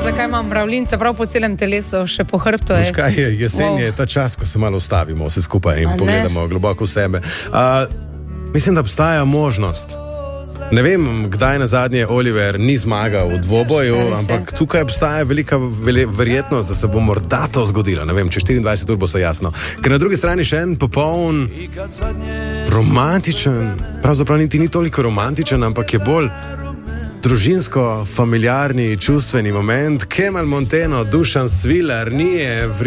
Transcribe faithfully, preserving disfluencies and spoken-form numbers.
zakaj imam mravljince prav po celem telesu, še po hrbtu. Veš kaj je, jesen wow. je ta čas, ko se malo ustavimo vse skupaj in pogledamo globoko v sebe. Uh, mislim, da obstaja možnost. Ne vem, kdaj na zadnje Oliver ni zmagal v dvoboju, ampak tukaj obstaja velika verjetnost, da se bo morda to zgodilo. Ne vem, čez štiriindvajset ur bo se jasno. Ker na drugi strani še en popoln romantičen, pravzaprav niti ni toliko romantičen, ampak je bolj družinsko, familiarni, čustveni moment. Kemal Monteno, Dušan Svilar, nije